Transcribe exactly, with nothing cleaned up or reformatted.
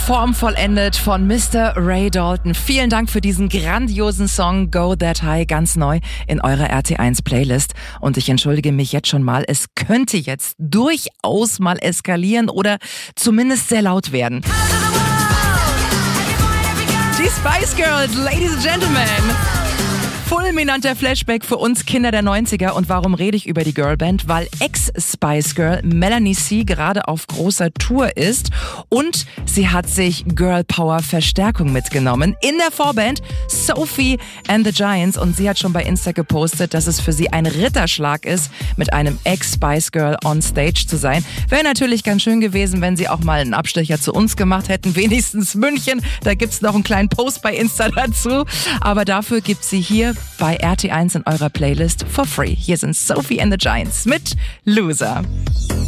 Formvollendet von Mister Ray Dalton. Vielen Dank für diesen grandiosen Song Go That High, ganz neu in eurer R T eins Playlist. Und ich entschuldige mich jetzt schon mal, es könnte jetzt durchaus mal eskalieren oder zumindest sehr laut werden. Die Spice Girls, Ladies and Gentlemen. Fulminanter Flashback für uns Kinder der neunziger. Und warum rede ich über die Girlband? Weil Ex-Spice Girl Melanie C. gerade auf großer Tour ist und sie hat sich Girl Power Verstärkung mitgenommen in der Vorband Sophie and the Giants, und sie hat schon bei Insta gepostet, dass es für sie ein Ritterschlag ist, mit einem Ex-Spice Girl on Stage zu sein. Wäre natürlich ganz schön gewesen, wenn sie auch mal einen Abstecher zu uns gemacht hätten, wenigstens München. Da gibt's noch einen kleinen Post bei Insta dazu. Aber dafür gibt sie hier bei R T eins in eurer Playlist for free. Hier sind Sophie and the Giants mit Loser.